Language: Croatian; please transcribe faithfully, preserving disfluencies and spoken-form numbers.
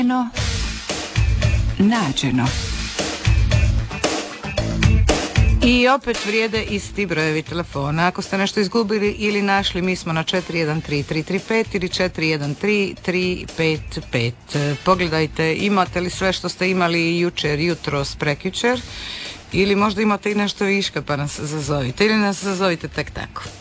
nađeno. I opet vrijede isti brojevi telefona. Ako ste nešto izgubili ili našli, mi smo na četiri jedan tri tri tri pet ili četiri jedan tri tri pet pet. Pogledajte, imate li sve što ste imali jučer, jutros, prekjučer, ili možda imate i nešto viška pa nas zazovite, ili nas zazovite tek tako.